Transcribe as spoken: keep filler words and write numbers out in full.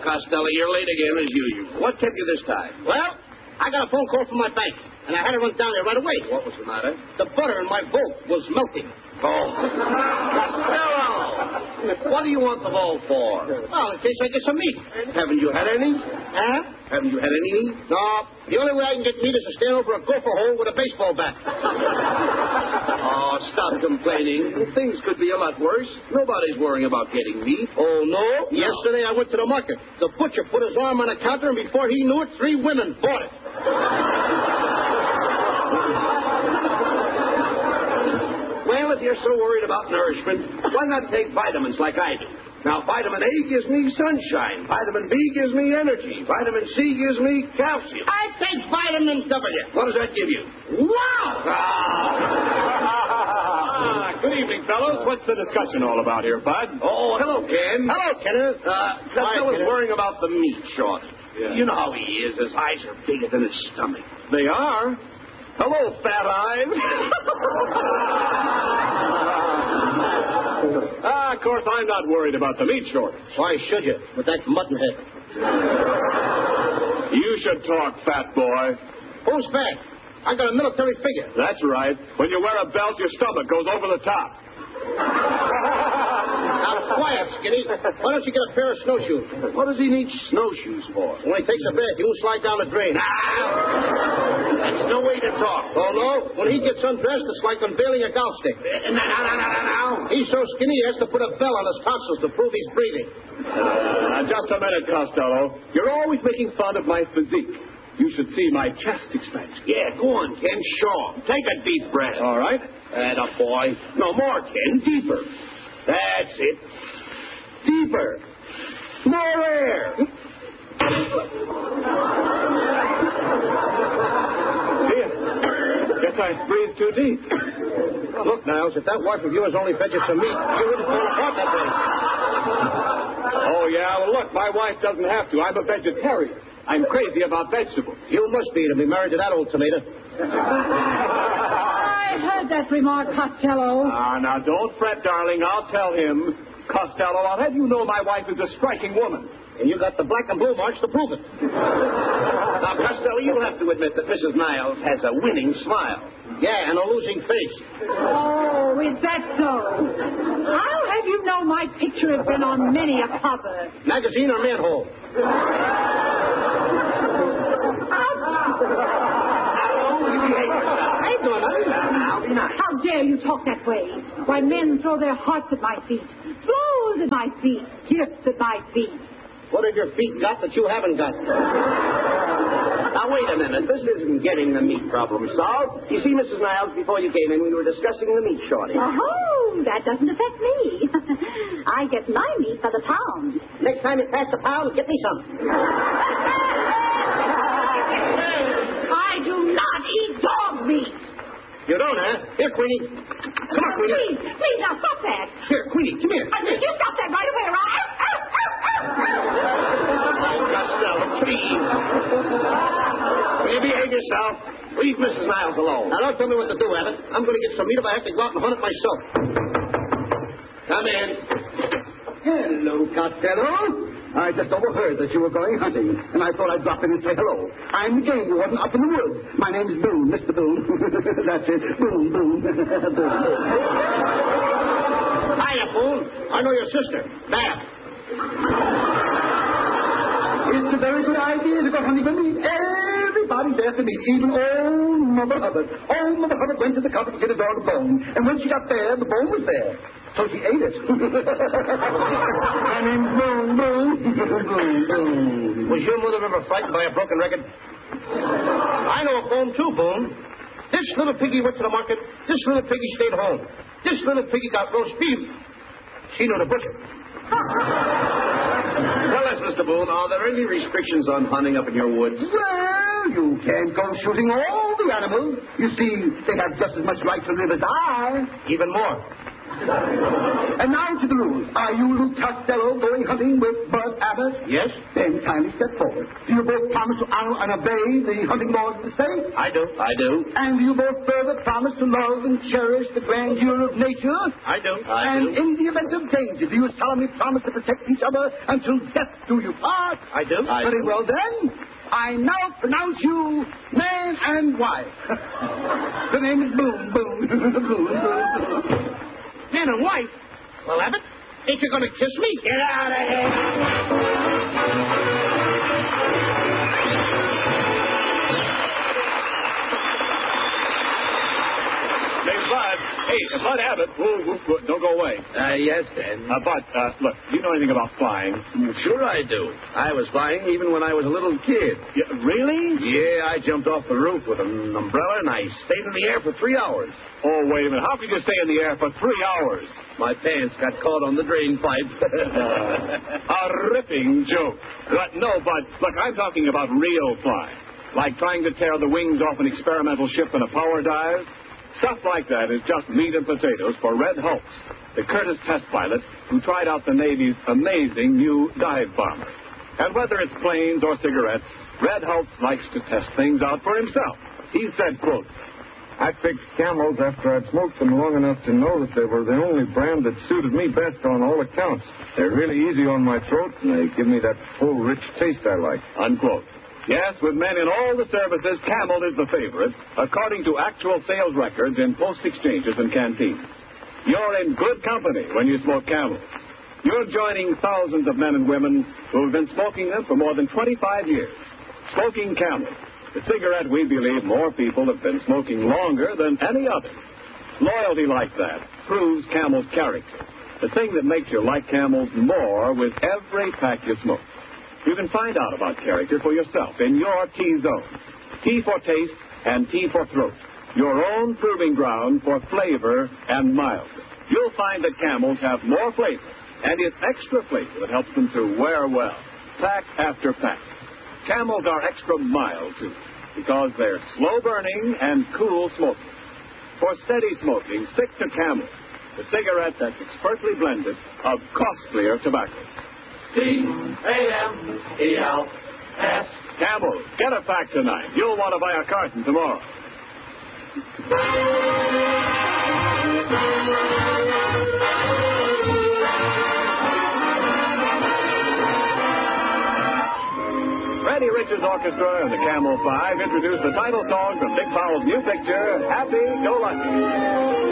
Costello. You're late again as usual. What kept you this time? Well, I got a phone call from my bank, and I had to run down there right away. What was the matter? The butter in my boat was melting. Oh. Costello! What do you want the bowl for? Well, in case I get some meat. Haven't you had any? Huh? Haven't you had any meat? No. The only way I can get meat is to stand over a gopher hole with a baseball bat. Oh, stop complaining. Things could be a lot worse. Nobody's worrying about getting meat. Oh, no? no? Yesterday I went to the market. The butcher put his arm on the counter, and before he knew it, three women bought it. Well, if you're so worried about nourishment, why not take vitamins like I do? Now, vitamin A gives me sunshine. Vitamin B gives me energy. Vitamin C gives me calcium. I take vitamin W. What does that give you? Wow! Ah, good evening, fellows. What's the discussion all about here, Bud? Oh, hello, Ken. Hello, Kenneth. Uh, Costello's worrying about the meat shortage. Yeah. You know how he is. His eyes are bigger than his stomach. They are? Hello, fat eyes. Ah, of course, I'm not worried about the meat shortage. Why should you, with that mutton head? You should talk, fat boy. Who's fat? I got a military figure. That's right. When you wear a belt, your stomach goes over the top. Now, quiet, Skinny. Why don't you get a pair of snowshoes? What does he need snowshoes for? When he takes a bath, he won't slide down the drain. Now, that's no way to talk. Oh, no? When he gets undressed, it's like unveiling a golf stick. Now, now, now, now, now. He's so skinny, he has to put a bell on his tonsils to prove he's breathing. Uh, just a minute, Costello. You're always making fun of my physique. You should see my chest expansion. Yeah, go on, Ken. Show him. Take a deep breath. All right. Atta boy. No more, Ken. Deeper. That's it. Deeper. More air. See, guess I breathed too deep. Look, Niles, if that wife of yours only fed you some meat, you wouldn't fall apart that way. Oh, yeah? Well, look, my wife doesn't have to. I'm a vegetarian. I'm crazy about vegetables. You must be to be married to that old tomato. I heard that remark, Costello. Ah, now, don't fret, darling. I'll tell him. Costello, I'll have you know my wife is a striking woman. And you got the black and blue marks to prove it. Now, Costello, you'll have to admit that Missus Niles has a winning smile. Yeah, and a losing face. Oh, is that so? I'll have you know my picture has been on many a cover. Magazine or manhole? How dare you talk that way? Why, men throw their hearts at my feet, clothes at my feet, gifts at my feet. What have your feet got that you haven't got? Now, wait a minute. This isn't getting the meat problem solved. You see, Missus Niles, before you came in, we were discussing the meat shortage. Oh, that doesn't affect me. I get my meat by the pound. Next time you pass the pound, get me some. I do not eat dog meat. You don't, huh? Here, Queenie. Come on, Queenie. Please, please, now stop that. Here, Queenie, come here. Uh, you stop that right away, right? Oh, Costello, please. Will you behave yourself? Leave Missus Niles alone. Now, don't tell me what to do, Abbott. I'm going to get some meat if I have to go out and hunt it myself. Come in. Hello, Costello. I just overheard that you were going hunting, and I thought I'd drop in and say hello. I'm the game warden up in the woods. My name is Boone, Mister Boone. That's it. Boone, Boone. Boone. Hiya, Boone. I know your sister, Bab. It's a very good idea to go hunting with me. Everybody's there to meet, even old Mother Hubbard. Old Mother Hubbard went to the cupboard to get a dog a bone, and when she got there, the bone was there. So she ate it. My name's Boone, Boone. Boone, Boone. Was your mother ever frightened by a broken record? I know a Boone, too, Boone. This little piggy went to the market. This little piggy stayed home. This little piggy got roast beef. She knew the butcher. Tell us, Mister Boone, are there any restrictions on hunting up in your woods? Well, you can't go shooting all the animals. You see, they have just as much right to live as I. Even more. And now to the rules. Are you, Lou Costello, going hunting with Bud Abbott? Yes? Then kindly step forward. Do you both promise to honor and obey the hunting laws of the state? I do. I do. And do you both further promise to love and cherish the grandeur of nature? I do. I and do. in the event of danger, do you solemnly promise to protect each other until death do you part? I do. I Very do. well then. I now pronounce you man and wife. The name is Boone, Boone, Boone, Boone. Man and wife? Well, Abbott, ain't you going to kiss me? Get out of here. Hey, Bud. Hey, Bud Abbott. Whoa, whoa, whoa, don't go away. Uh, yes, Dan. Uh, Bud, uh, look, do you know anything about flying? Sure I do. I was flying even when I was a little kid. Yeah, really? Yeah, I jumped off the roof with an umbrella and I stayed in the air for three hours. Oh, wait a minute. How could you stay in the air for three hours? My pants got caught on the drain pipe. A ripping joke. But no, Bud, look, I'm talking about real flying. Like trying to tear the wings off an experimental ship in a power dive. Stuff like that is just meat and potatoes for Red Hulks, the Curtiss test pilot who tried out the Navy's amazing new dive bomber. And whether it's planes or cigarettes, Red Hulks likes to test things out for himself. He said, quote, I picked Camels after I'd smoked them long enough to know that they were the only brand that suited me best on all accounts. They're really easy on my throat, and they give me that full, rich taste I like. Unquote. Yes, with men in all the services, Camel is the favorite, according to actual sales records in post exchanges and canteens. You're in good company when you smoke Camels. You're joining thousands of men and women who have been smoking them for more than twenty-five years. Smoking Camel, the cigarette we believe more people have been smoking longer than any other. Loyalty like that proves Camel's character, the thing that makes you like Camels more with every pack you smoke. You can find out about character for yourself in your T-zone. T for taste and T for throat. Your own proving ground for flavor and mild. You'll find that Camels have more flavor, and it's extra flavor that helps them to wear well, pack after pack. Camels are extra mild, too, because they're slow burning and cool smoking. For steady smoking, stick to Camel, the cigarette that's expertly blended of costlier tobaccos. C A M E L S. Camel, get a pack tonight. You'll want to buy a carton tomorrow. Freddie Richards Orchestra and the Camel Five introduce the title song from Dick Powell's new picture, Happy Go Lucky.